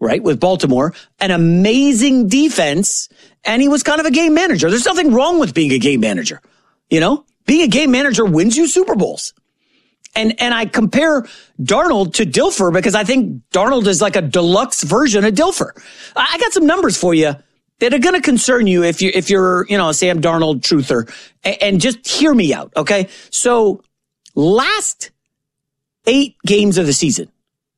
right, with Baltimore, an amazing defense, and he was kind of a game manager. There's nothing wrong with being a game manager. You know, being a game manager wins you Super Bowls. And I compare Darnold to Dilfer because I think Darnold is like a deluxe version of Dilfer. I got some numbers for you that are going to concern you if you're, you know, a Sam Darnold truther. And just hear me out, okay? So last 8 games of the season,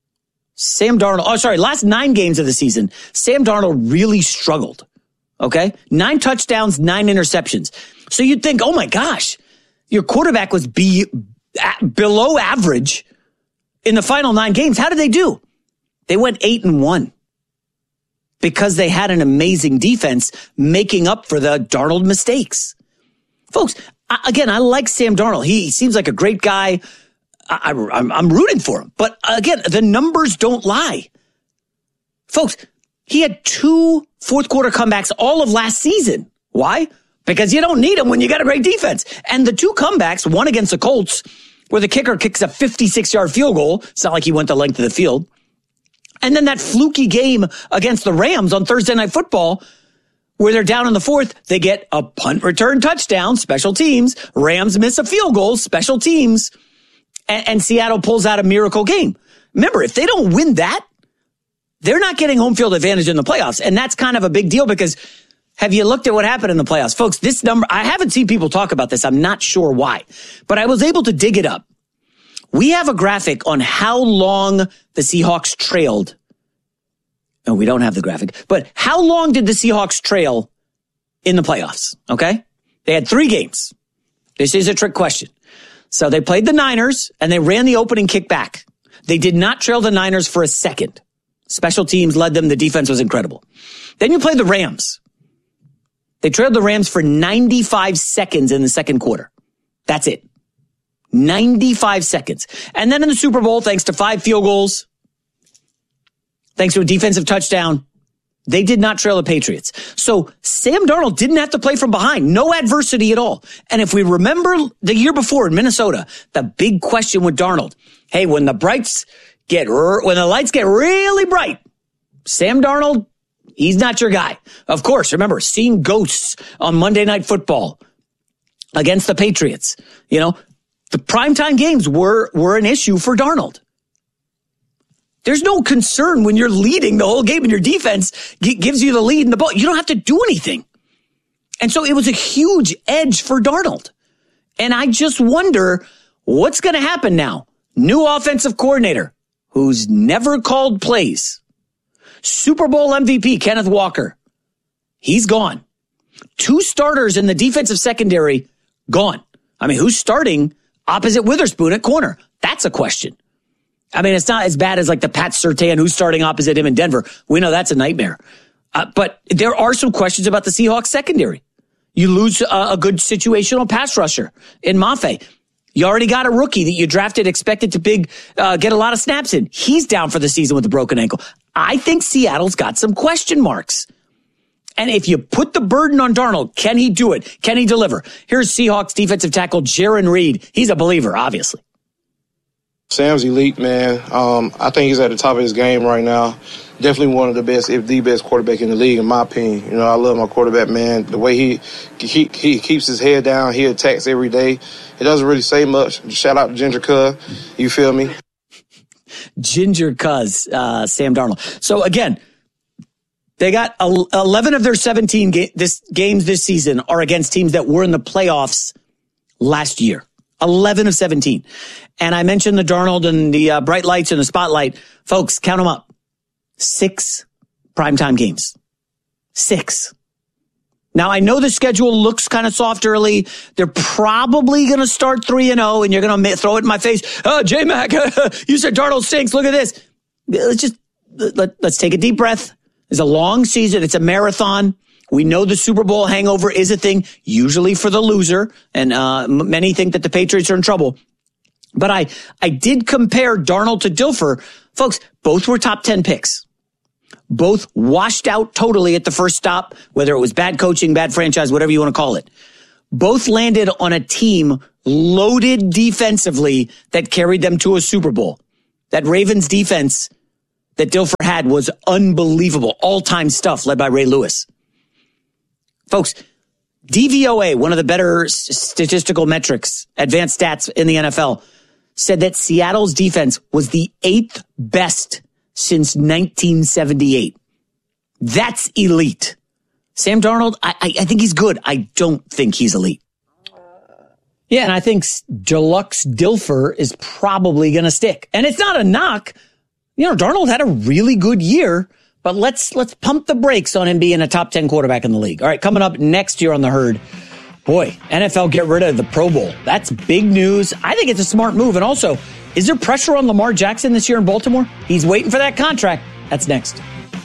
last 9 games of the season, Sam Darnold really struggled, okay? 9 touchdowns, 9 interceptions. So you'd think, oh my gosh, your quarterback was below average in the final 9 games. How did they do? They went 8-1 because they had an amazing defense making up for the Darnold mistakes. Folks, again, I like Sam Darnold. He seems like a great guy. I'm rooting for him. But again, the numbers don't lie. Folks, he had 2 fourth quarter comebacks all of last season. Why? Because you don't need them when you got a great defense. And the 2 comebacks, one against the Colts, where the kicker kicks a 56-yard field goal. It's not like he went the length of the field. And then that fluky game against the Rams on Thursday Night Football, where they're down in the 4th, they get a punt return touchdown, special teams. Rams miss a field goal, special teams. And Seattle pulls out a miracle game. Remember, if they don't win that, they're not getting home field advantage in the playoffs. And that's kind of a big deal because have you looked at what happened in the playoffs? Folks, this number, I haven't seen people talk about this. I'm not sure why, but I was able to dig it up. We have a graphic on how long the Seahawks trailed. No, we don't have the graphic, but how long did the Seahawks trail in the playoffs? Okay. They had 3 games. This is a trick question. So they played the Niners and they ran the opening kick back. They did not trail the Niners for a second. Special teams led them. The defense was incredible. Then you played the Rams. They trailed the Rams for 95 seconds in the second quarter. That's it. 95 seconds. And then in the Super Bowl, thanks to 5 field goals, thanks to a defensive touchdown, they did not trail the Patriots. So Sam Darnold didn't have to play from behind. No adversity at all. And if we remember the year before in Minnesota, the big question with Darnold, hey, when the lights get really bright, Sam Darnold, he's not your guy. Of course, remember, seeing ghosts on Monday Night Football against the Patriots. You know, the primetime games were an issue for Darnold. There's no concern when you're leading the whole game and your defense gives you the lead in the ball. You don't have to do anything. And so it was a huge edge for Darnold. And I just wonder what's going to happen now. New offensive coordinator who's never called plays. Super Bowl MVP, Kenneth Walker. He's gone. 2 starters in the defensive secondary, gone. I mean, who's starting opposite Witherspoon at corner? That's a question. I mean, it's not as bad as like the Pat Surtain who's starting opposite him in Denver. We know that's a nightmare. But there are some questions about the Seahawks secondary. You lose a good situational pass rusher in Mafe. You already got a rookie that you drafted, expected to get a lot of snaps in. He's down for the season with a broken ankle. I think Seattle's got some question marks. And if you put the burden on Darnold, can he do it? Can he deliver? Here's Seahawks defensive tackle Jaron Reed. He's a believer, obviously. Sam's elite, man. I think he's at the top of his game right now. Definitely one of the best, if the best quarterback in the league, in my opinion. You know, I love my quarterback, man. The way he keeps his head down, he attacks every day. It doesn't really say much. Shout out to Ginger Cuz. You feel me? Ginger Cuz, Sam Darnold. So again, they got 11 of their 17 games this season are against teams that were in the playoffs last year. 11 of 17. And I mentioned the Darnold and the bright lights and the spotlight. Folks, count them up. 6 primetime games. 6. Now, I know the schedule looks kind of soft early. They're probably going to start 3-0, and you're going to throw it in my face. Oh, J-Mac, you said Darnold stinks. Look at this. Let's take a deep breath. It's a long season. It's a marathon. We know the Super Bowl hangover is a thing, usually for the loser, and many think that the Patriots are in trouble. But I did compare Darnold to Dilfer. Folks, both were top 10 picks. Both washed out totally at the first stop, whether it was bad coaching, bad franchise, whatever you want to call it. Both landed on a team loaded defensively that carried them to a Super Bowl. That Ravens defense that Dilfer had had was unbelievable. All-time stuff led by Ray Lewis. Folks, DVOA, one of the better statistical metrics, advanced stats in the NFL, said that Seattle's defense was the 8th best since 1978. That's elite. Sam Darnold, I think he's good. I don't think he's elite. Yeah, and I think Deluxe Dilfer is probably going to stick. And it's not a knock. Darnold had a really good year, but let's pump the brakes on him being a top 10 quarterback in the league. All right, coming up next year on The Herd, boy, NFL get rid of the Pro Bowl. That's big news. I think it's a smart move. And also, is there pressure on Lamar Jackson this year in Baltimore? He's waiting for that contract. That's next.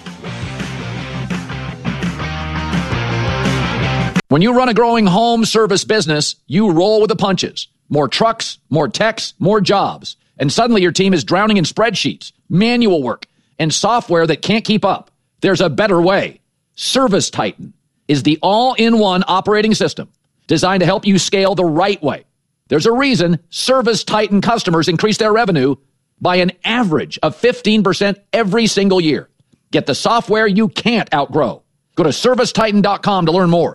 When you run a growing home service business, you roll with the punches. More trucks, more techs, more jobs. And suddenly your team is drowning in spreadsheets, manual work, and software that can't keep up. There's a better way. Service Titan is the all-in-one operating system designed to help you scale the right way. There's a reason Service Titan customers increase their revenue by an average of 15% every single year. Get the software you can't outgrow. Go to ServiceTitan.com to learn more.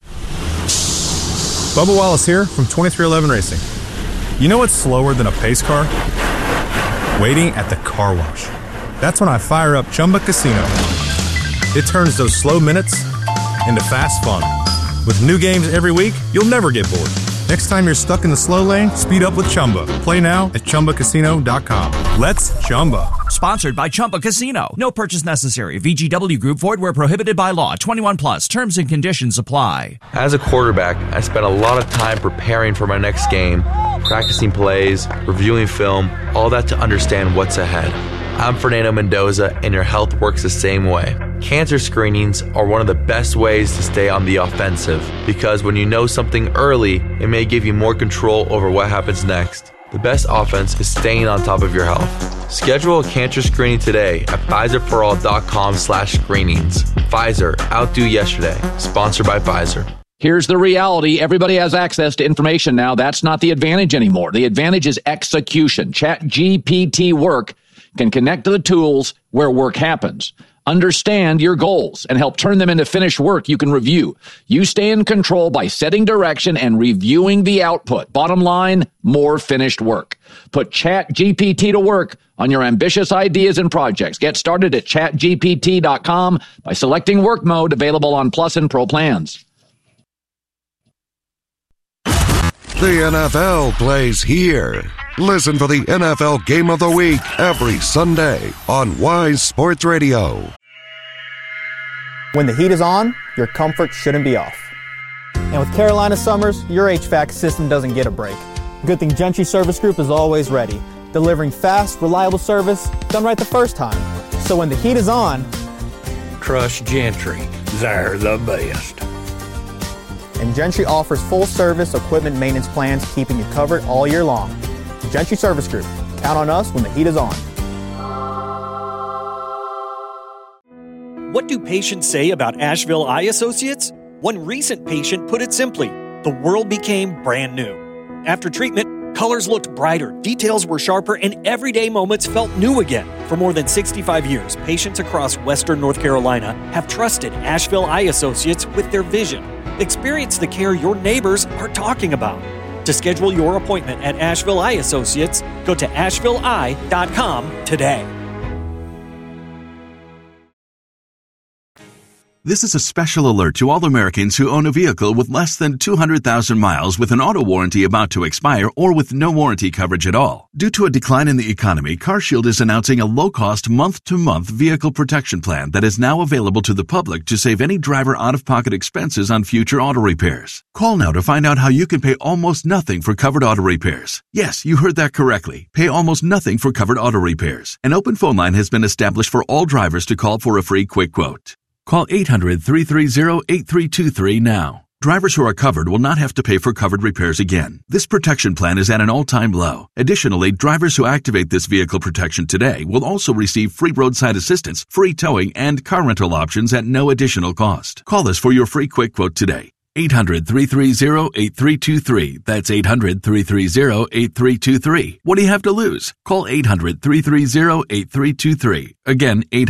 Bubba Wallace here from 2311 Racing. You know what's slower than a pace car? Waiting at the car wash. That's when I fire up Chumba Casino. It turns those slow minutes into fast fun. With new games every week, you'll never get bored. Next time you're stuck in the slow lane, speed up with Chumba. Play now at ChumbaCasino.com. Let's Chumba. Sponsored by Chumba Casino. No purchase necessary. VGW Group. Void where prohibited by law. 21 plus. Terms and conditions apply. As a quarterback, I spent a lot of time preparing for my next game, practicing plays, reviewing film, all that to understand what's ahead. I'm Fernando Mendoza, and your health works the same way. Cancer screenings are one of the best ways to stay on the offensive, because when you know something early, it may give you more control over what happens next. The best offense is staying on top of your health. Schedule a cancer screening today at Pfizerforall.com/screenings. Pfizer, outdo yesterday. Sponsored by Pfizer. Here's the reality. Everybody has access to information now. That's not the advantage anymore. The advantage is execution. ChatGPT Work can connect to the tools where work happens. Understand your goals and help turn them into finished work you can review. You stay in control by setting direction and reviewing the output. Bottom line, more finished work. Put ChatGPT to work on your ambitious ideas and projects. Get started at ChatGPT.com by selecting work mode, available on Plus and Pro plans. The NFL plays here. Listen for the NFL Game of the Week every Sunday on Wise Sports Radio. When the heat is on, your comfort shouldn't be off. And with Carolina summers, your HVAC system doesn't get a break. Good thing Gentry Service Group is always ready, delivering fast, reliable service done right the first time. So when the heat is on, trust Gentry. They're the best. And Gentry offers full-service equipment maintenance plans, keeping you covered all year long. Gentry Service Group. Count on us when the heat is on. What do patients say about Asheville Eye Associates? One recent patient put it simply, the world became brand new. After treatment, colors looked brighter, details were sharper, and everyday moments felt new again. For more than 65 years, patients across Western North Carolina have trusted Asheville Eye Associates with their vision. Experience the care your neighbors are talking about. To schedule your appointment at Asheville Eye Associates, go to ashevilleeye.com today. This is a special alert to all Americans who own a vehicle with less than 200,000 miles with an auto warranty about to expire or with no warranty coverage at all. Due to a decline in the economy, CarShield is announcing a low-cost month-to-month vehicle protection plan that is now available to the public to save any driver out-of-pocket expenses on future auto repairs. Call now to find out how you can pay almost nothing for covered auto repairs. Yes, you heard that correctly. Pay almost nothing for covered auto repairs. An open phone line has been established for all drivers to call for a free quick quote. Call 800-330-8323 now. Drivers who are covered will not have to pay for covered repairs again. This protection plan is at an all-time low. Additionally, drivers who activate this vehicle protection today will also receive free roadside assistance, free towing, and car rental options at no additional cost. Call us for your free quick quote today. 800-330-8323. That's 800-330-8323. What do you have to lose? Call 800-330-8323. Again, 800